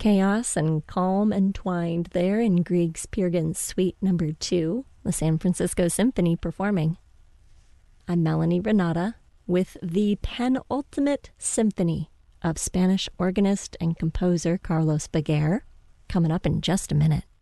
Chaos and calm entwined there in Grieg's Peer Gynt Suite No. 2, the San Francisco Symphony performing. I'm Melanie Renata with the penultimate symphony of Spanish organist and composer Carlos Baguer, coming up in just a minute.